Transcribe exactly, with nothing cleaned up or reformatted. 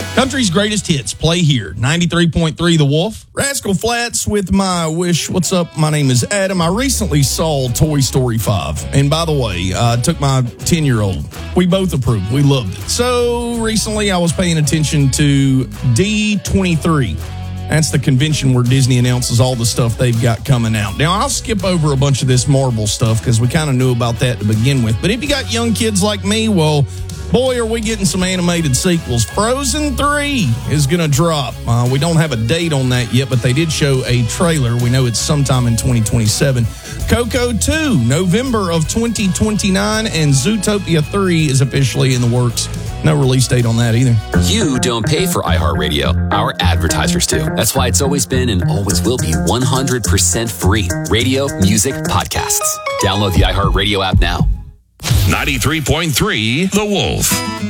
Country's greatest hits play here. ninety-three point three The Wolf. Rascal Flatts with My Wish. What's up? My name is Adam. I recently saw Toy Story five. And by the way, I uh, took my ten-year-old. We both approved. We loved it. So recently I was paying attention to D twenty-three. That's the convention where Disney announces all the stuff they've got coming out. Now, I'll skip over a bunch of this Marvel stuff because we kind of knew about that to begin with. But if you got young kids like me, well, boy, are we getting some animated sequels. Frozen three is going to drop. Uh, we don't have a date on that yet, but they did show a trailer. We know it's sometime in twenty twenty-seven. Coco two, November of twenty twenty-nine, and Zootopia three is officially in the works. No release date on that either. You don't pay for iHeartRadio. Our advertisers do. That's why it's always been and always will be one hundred percent free. Radio, music, podcasts. Download the iHeartRadio app now. ninety-three point three The Wolf.